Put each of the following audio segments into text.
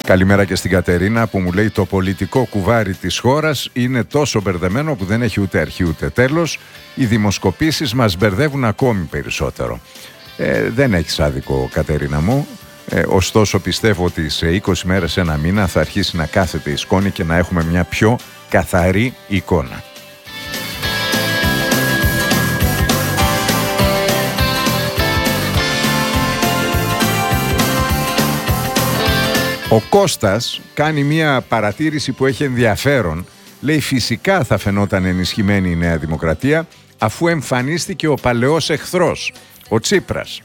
Καλημέρα και στην Κατερίνα που μου λέει το πολιτικό κουβάρι της χώρας είναι τόσο μπερδεμένο που δεν έχει ούτε αρχή ούτε τέλος. Οι δημοσκοπήσεις μας μπερδεύουν ακόμη περισσότερο. Δεν έχεις άδικο, Κατερίνα μου. Ωστόσο πιστεύω ότι σε 20 μέρες, ένα μήνα θα αρχίσει να κάθεται η σκόνη και να έχουμε μια πιο καθαρή εικόνα. Ο Κώστας κάνει μια παρατήρηση που έχει ενδιαφέρον. Λέει φυσικά θα φαινόταν ενισχυμένη η Νέα Δημοκρατία αφού εμφανίστηκε ο παλαιός εχθρός, ο Τσίπρας.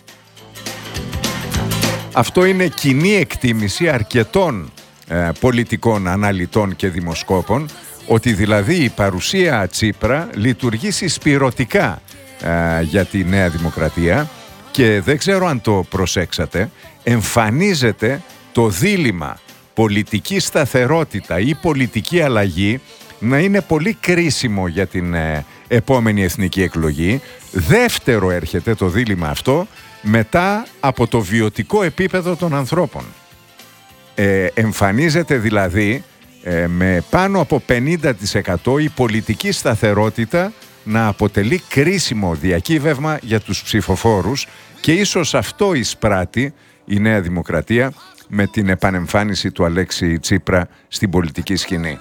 Αυτό είναι κοινή εκτίμηση αρκετών πολιτικών αναλυτών και δημοσκόπων, ότι δηλαδή η παρουσία Τσίπρα λειτουργεί συσπυρωτικά για τη Νέα Δημοκρατία και δεν ξέρω αν το προσέξατε, εμφανίζεται το δίλημμα πολιτική σταθερότητα ή πολιτική αλλαγή να είναι πολύ κρίσιμο για την επόμενη εθνική εκλογή. Δεύτερο έρχεται το δίλημμα αυτό μετά από το βιωτικό επίπεδο των ανθρώπων. Εμφανίζεται δηλαδή με πάνω από 50% η πολιτική σταθερότητα να αποτελεί κρίσιμο διακύβευμα για τους ψηφοφόρους και ίσως αυτό εισπράττει η Νέα Δημοκρατία με την επανεμφάνιση του Αλέξη Τσίπρα στην πολιτική σκηνή.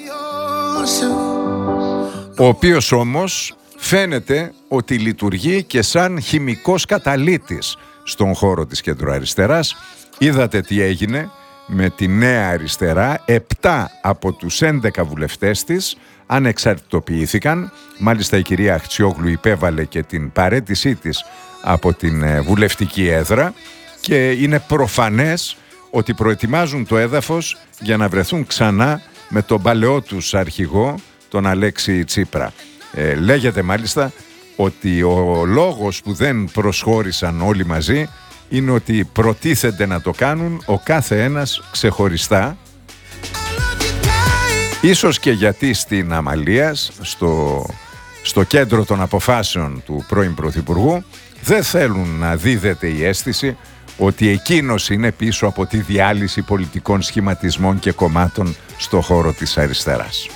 Ο οποίος όμως φαίνεται ότι λειτουργεί και σαν χημικός καταλύτης στον χώρο της κεντροαριστεράς. Είδατε τι έγινε με τη Νέα Αριστερά. 7 από τους 11 βουλευτές της ανεξαρτητοποιήθηκαν. Μάλιστα η κυρία Αχτσιόγλου υπέβαλε και την παραίτησή της από την βουλευτική έδρα και είναι προφανές ότι προετοιμάζουν το έδαφος για να βρεθούν ξανά με τον παλαιό τους αρχηγό, τον Αλέξη Τσίπρα. Λέγεται μάλιστα ότι ο λόγος που δεν προσχώρησαν όλοι μαζί είναι ότι προτίθενται να το κάνουν ο κάθε ένας ξεχωριστά. Ίσως και γιατί στην Αμαλίας, στο κέντρο των αποφάσεων του πρώην Πρωθυπουργού, δεν θέλουν να δίδεται η αίσθηση ότι εκείνος είναι πίσω από τη διάλυση πολιτικών σχηματισμών και κομμάτων στο χώρο της αριστεράς.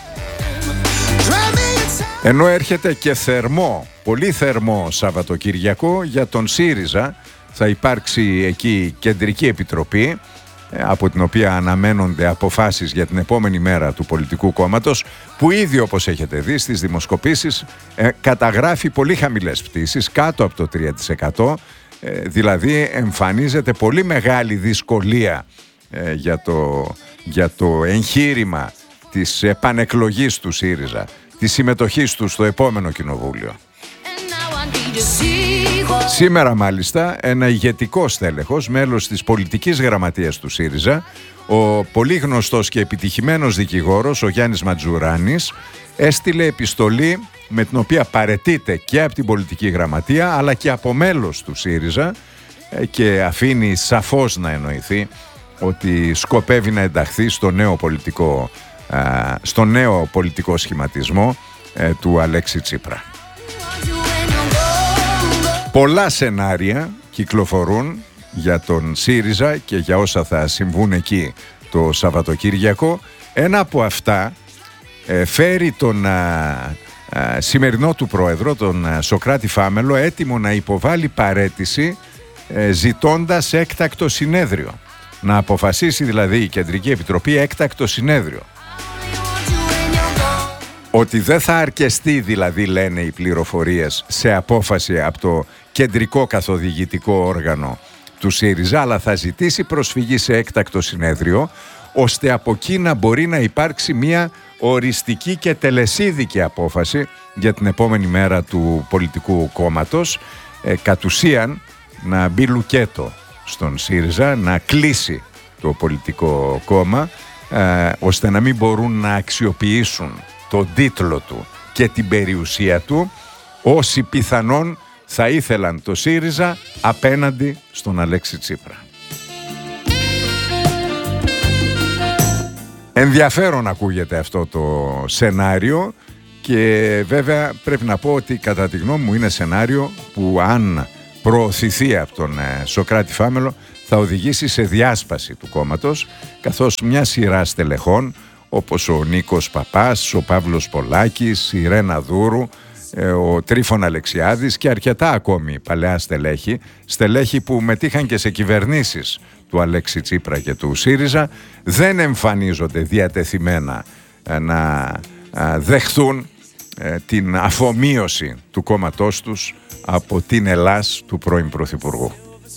Ενώ έρχεται και πολύ θερμό Σαββατοκύριακο για τον ΣΥΡΙΖΑ, θα υπάρξει εκεί κεντρική επιτροπή από την οποία αναμένονται αποφάσεις για την επόμενη μέρα του πολιτικού κόμματος, που ήδη όπως έχετε δει στις δημοσκοπήσεις καταγράφει πολύ χαμηλές πτήσεις, κάτω από το 3%. Δηλαδή εμφανίζεται πολύ μεγάλη δυσκολία για το εγχείρημα της επανεκλογής του ΣΥΡΙΖΑ, της συμμετοχής του στο επόμενο κοινοβούλιο. Σήμερα μάλιστα ένα ηγετικό στέλεχος, μέλος της πολιτικής γραμματείας του ΣΥΡΙΖΑ, ο πολύ γνωστός και επιτυχημένος δικηγόρος, ο Γιάννης Ματζουράνης, έστειλε επιστολή με την οποία παραιτείται και από την πολιτική γραμματεία αλλά και από μέλος του ΣΥΡΙΖΑ και αφήνει σαφώς να εννοηθεί ότι σκοπεύει να ενταχθεί στο νέο πολιτικό σχηματισμό του Αλέξη Τσίπρα. Πολλά σενάρια κυκλοφορούν για τον ΣΥΡΙΖΑ και για όσα θα συμβούν εκεί το Σαββατοκύριακο. Ένα από αυτά φέρει τον σημερινό του πρόεδρο, τον Σωκράτη Φάμελο, έτοιμο να υποβάλει παραίτηση ζητώντας έκτακτο συνέδριο. Να αποφασίσει δηλαδή η Κεντρική Επιτροπή έκτακτο συνέδριο. Ότι δεν θα αρκεστεί δηλαδή, λένε οι πληροφορίες, σε απόφαση από το κεντρικό καθοδηγητικό όργανο του ΣΥΡΙΖΑ, αλλά θα ζητήσει προσφυγή σε έκτακτο συνέδριο, ώστε από εκεί να μπορεί να υπάρξει μια οριστική και τελεσίδικη απόφαση για την επόμενη μέρα του πολιτικού κόμματος, κατ' ουσίαν να μπει λουκέτο στον ΣΥΡΙΖΑ, να κλείσει το πολιτικό κόμμα, ώστε να μην μπορούν να αξιοποιήσουν τον τίτλο του και την περιουσία του όσοι πιθανόν θα ήθελαν το ΣΥΡΙΖΑ απέναντι στον Αλέξη Τσίπρα. Ενδιαφέρον ακούγεται αυτό το σενάριο και βέβαια πρέπει να πω ότι κατά τη γνώμη μου είναι σενάριο που αν προωθηθεί από τον Σωκράτη Φάμελο θα οδηγήσει σε διάσπαση του κόμματος, καθώς μια σειρά στελεχών όπως ο Νίκος Παπάς, ο Παύλος Πολάκης, η Ρένα Δούρου, ο Τρίφων Αλεξιάδης και αρκετά ακόμη παλαιά στελέχη που μετήχαν και σε κυβερνήσεις του Αλέξη Τσίπρα και του ΣΥΡΙΖΑ, δεν εμφανίζονται διατεθειμένα να δεχθούν την αφομοίωση του κόμματός τους από την Ελλάς του πρώην Πρωθυπουργού.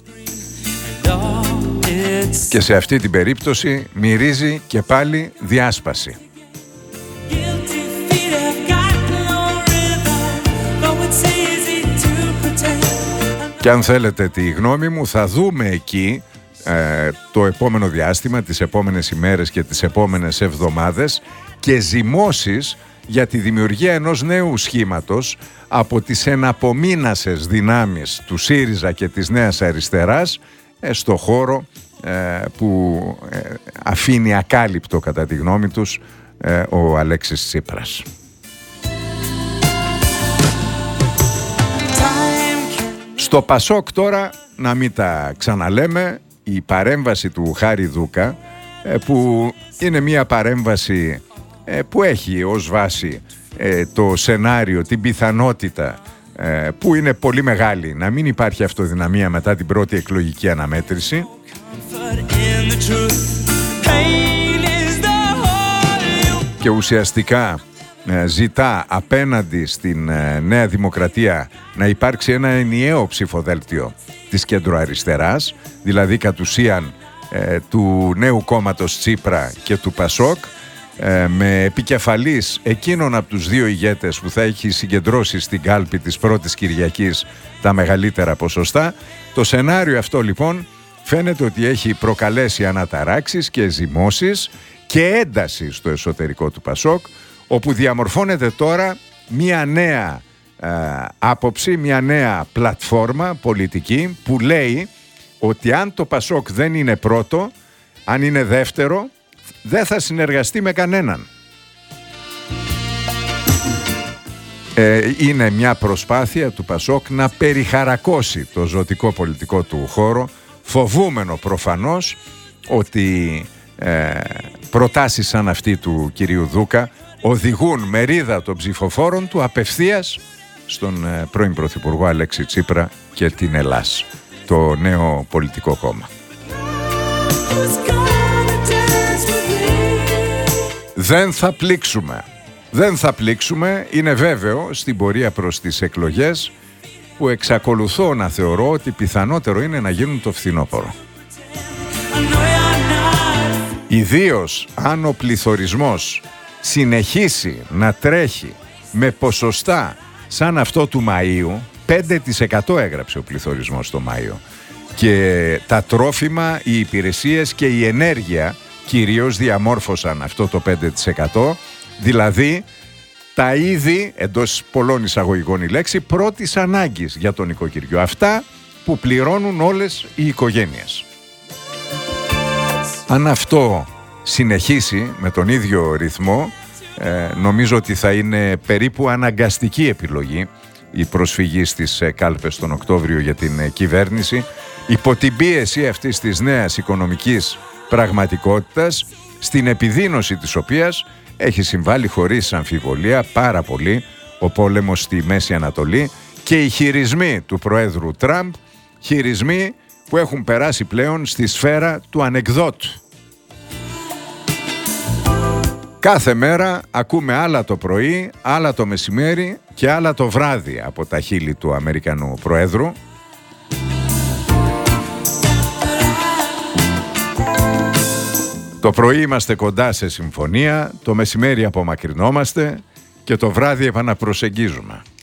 Και σε αυτή την περίπτωση μυρίζει και πάλι διάσπαση. Και αν θέλετε τη γνώμη μου, θα δούμε εκεί το επόμενο διάστημα, τις επόμενες ημέρες και τις επόμενες εβδομάδες και ζυμώσεις για τη δημιουργία ενός νέου σχήματος από τις εναπομείνασες δυνάμεις του ΣΥΡΙΖΑ και της Νέας Αριστεράς στο χώρο που αφήνει ακάλυπτο κατά τη γνώμη τους ο Αλέξης Τσίπρας. Στο Πασόκ τώρα, να μην τα ξαναλέμε, η παρέμβαση του Χάρη Δούκα, που είναι μια παρέμβαση που έχει ως βάση το σενάριο, την πιθανότητα που είναι πολύ μεγάλη να μην υπάρχει αυτοδυναμία μετά την πρώτη εκλογική αναμέτρηση. Και ουσιαστικά ζητά απέναντι στην Νέα Δημοκρατία να υπάρξει ένα ενιαίο ψηφοδέλτιο της κεντροαριστεράς, δηλαδή κατ' ουσίαν του νέου κόμματος Τσίπρα και του Πασόκ, με επικεφαλής εκείνον από τους δύο ηγέτες που θα έχει συγκεντρώσει στην κάλπη της πρώτης Κυριακής τα μεγαλύτερα ποσοστά. Το σενάριο αυτό λοιπόν φαίνεται ότι έχει προκαλέσει αναταράξεις και ζυμώσεις και ένταση στο εσωτερικό του Πασόκ, όπου διαμορφώνεται τώρα μια νέα άποψη, μια νέα πλατφόρμα πολιτική που λέει ότι αν το Πασόκ δεν είναι πρώτο, αν είναι δεύτερο, δεν θα συνεργαστεί με κανέναν. Είναι μια προσπάθεια του Πασόκ να περιχαρακώσει το ζωτικό πολιτικό του χώρο, φοβούμενο προφανώς ότι προτάσεις σαν αυτή του κυρίου Δούκα οδηγούν μερίδα των ψηφοφόρων του απευθείας στον πρώην Πρωθυπουργό Αλέξη Τσίπρα και την Ελλάς, το νέο πολιτικό κόμμα. Δεν θα πλήξουμε. Δεν θα πλήξουμε, είναι βέβαιο, στην πορεία προς τις εκλογές που εξακολουθώ να θεωρώ ότι πιθανότερο είναι να γίνουν το φθινόπωρο. Ιδίως αν ο πληθωρισμός συνεχίσει να τρέχει με ποσοστά σαν αυτό του Μαΐου, 5% έγραψε ο πληθωρισμός το Μάιο, και τα τρόφιμα, οι υπηρεσίες και η ενέργεια κυρίως διαμόρφωσαν αυτό το 5%, δηλαδή τα είδη, εντός πολλών εισαγωγικών η λέξη, πρώτης ανάγκης για τον νοικοκυριό, αυτά που πληρώνουν όλες οι οικογένειες. Αν αυτό συνεχίσει με τον ίδιο ρυθμό, νομίζω ότι θα είναι περίπου αναγκαστική επιλογή η προσφυγή στις κάλπες τον Οκτώβριο για την κυβέρνηση, υπό την πίεση αυτής της νέας οικονομικής πραγματικότητας, στην επιδείνωση της οποίας έχει συμβάλει χωρίς αμφιβολία πάρα πολύ ο πόλεμος στη Μέση Ανατολή και οι χειρισμοί του Προέδρου Τραμπ, χειρισμοί που έχουν περάσει πλέον στη σφαίρα του ανεκδότου. Κάθε μέρα ακούμε άλλα το πρωί, άλλα το μεσημέρι και άλλα το βράδυ από τα χείλη του Αμερικανού Προέδρου. Το πρωί είμαστε κοντά σε συμφωνία, το μεσημέρι απομακρυνόμαστε και το βράδυ επαναπροσεγγίζουμε.